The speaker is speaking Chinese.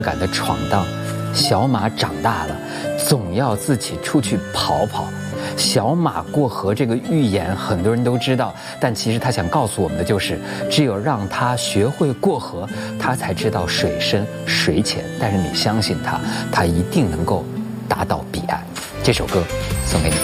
敢的闯荡。小马长大了，总要自己出去跑跑。小马过河这个寓言很多人都知道，但其实他想告诉我们的就是，只有让他学会过河，他才知道水深水浅。但是你相信他，他一定能够达到彼岸。这首歌送给你。